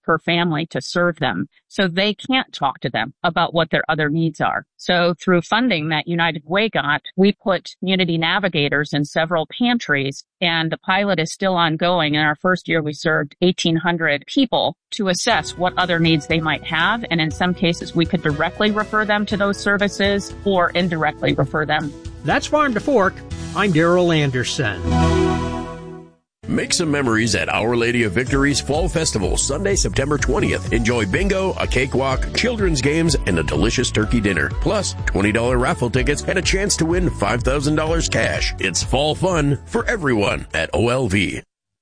per family to serve them. So they can't talk to them about what their other needs are. So through funding that United Way got, we put community navigators in several pantries, and the pilot is still ongoing. In our first year, we served 1,800 people to assess what other needs they might have. And in some cases, we could directly refer them to those services or indirectly refer them. That's Farm to Fork. I'm Darrell Anderson. Make some memories at Our Lady of Victory's Fall Festival, Sunday, September 20th. Enjoy bingo, a cakewalk, children's games, and a delicious turkey dinner. Plus, $20 raffle tickets and a chance to win $5,000 cash. It's fall fun for everyone at OLV.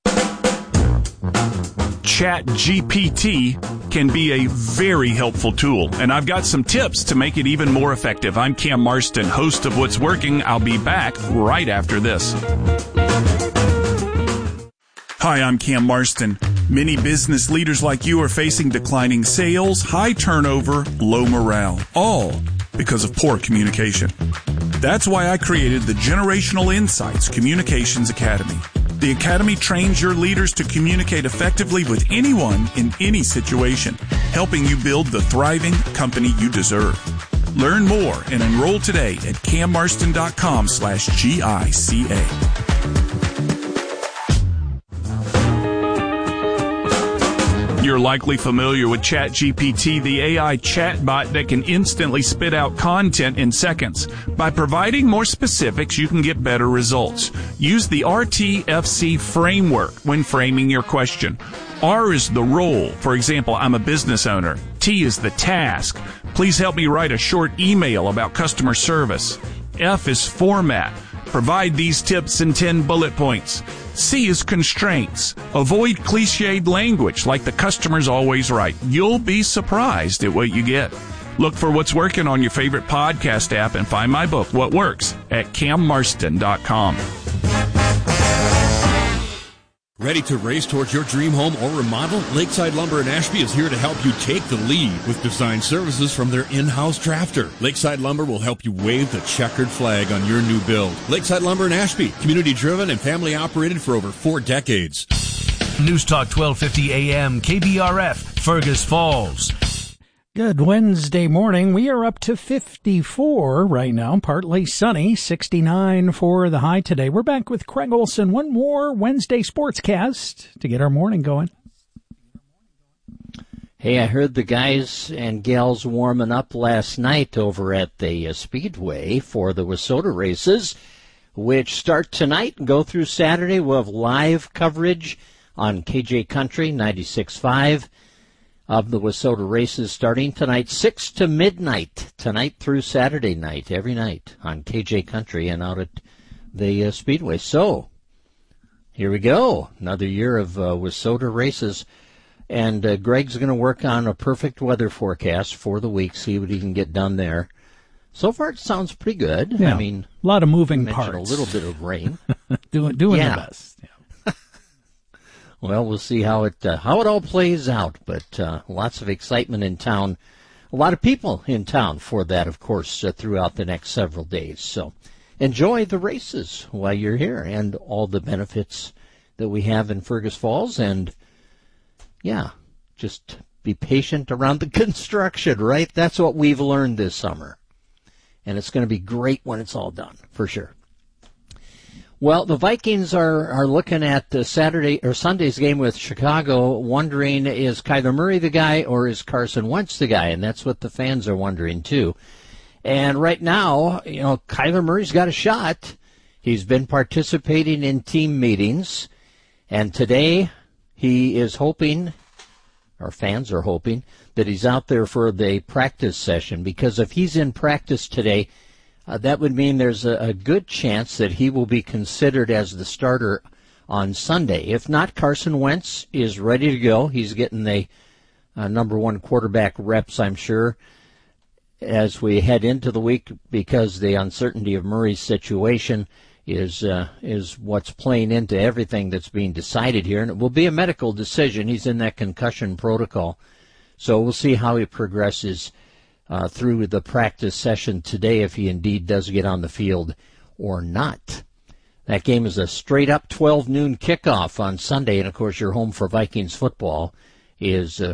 ChatGPT can be a very helpful tool, and I've got some tips to make it even more effective. I'm Cam Marston, host of What's Working. I'll be back right after this. Hi, I'm Cam Marston. Many business leaders like you are facing declining sales, high turnover, low morale, all because of poor communication. That's why I created the Generational Insights Communications Academy. The Academy trains your leaders to communicate effectively with anyone in any situation, helping you build the thriving company you deserve. Learn more and enroll today at cammarston.com/GICA. You're likely familiar with ChatGPT, the AI chatbot that can instantly spit out content in seconds. By providing more specifics, you can get better results. Use the RTFC framework when framing your question. R is the role. For example, I'm a business owner. T is the task. Please help me write a short email about customer service. F is format. Provide these tips in 10 bullet points. C is constraints. Avoid cliched language like the customer's always right. You'll be surprised at what you get. Look for What's Working on your favorite podcast app and find my book, What Works, at cammarston.com. Ready to race towards your dream home or remodel? Lakeside Lumber in Ashby is here to help you take the lead with design services from their in-house drafter. Lakeside Lumber will help you wave the checkered flag on your new build. Lakeside Lumber in Ashby, community-driven and family-operated for over 4 decades. News Talk 1250 AM, KBRF, Fergus Falls. Good Wednesday morning. We are up to 54 right now, partly sunny, 69 for the high today. We're back with Craig Olson. One more Wednesday sportscast to get our morning going. Hey, I heard the guys and gals warming up last night over at the Speedway for the Wissota races, which start tonight and go through Saturday. We'll have live coverage on KJ Country 96.5. of the Wissota races starting tonight, 6 to midnight, tonight through Saturday night, every night on KJ Country and out at the Speedway. So, here we go. Another year of Wissota races. And Greg's going to work on a perfect weather forecast for the week, see what he can get done there. So far, it sounds pretty good. Yeah, I mean, a lot of moving parts. A little bit of rain. doing the best. Yeah. Well, we'll see how it all plays out, but lots of excitement in town. A lot of people in town for that, of course, throughout the next several days. So enjoy the races while you're here and all the benefits that we have in Fergus Falls. And, yeah, just be patient around the construction, right? That's what we've learned this summer. And it's going to be great when it's all done, for sure. Well, the Vikings are looking at Saturday or Sunday's game with Chicago, wondering, is Kyler Murray the guy or is Carson Wentz the guy? And that's what the fans are wondering, too. And right now, Kyler Murray's got a shot. He's been participating in team meetings. And today he is hoping, or fans are hoping, that he's out there for the practice session. Because if he's in practice today, that would mean there's a good chance that he will be considered as the starter on Sunday. If not, Carson Wentz is ready to go. He's getting the number one quarterback reps, I'm sure, as we head into the week, because the uncertainty of Murray's situation is what's playing into everything that's being decided here. And it will be a medical decision. He's in that concussion protocol. So we'll see how he progresses through the practice session today, if he indeed does get on the field or not. That game is a straight-up 12 noon kickoff on Sunday, and, of course, your home for Vikings football is